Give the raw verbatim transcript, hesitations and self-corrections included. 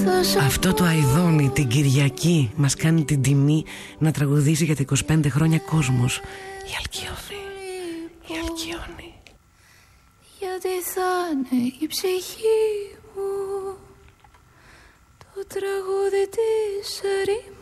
Αυτό το αηδόνι την Κυριακή μας κάνει την τιμή να τραγουδήσει για τα είκοσι πέντε χρόνια κόσμος. Η Αλκιόνη, η Αλκιόνη. Γιατί θα είναι η ψυχή μου το τραγούδι της ερήμου.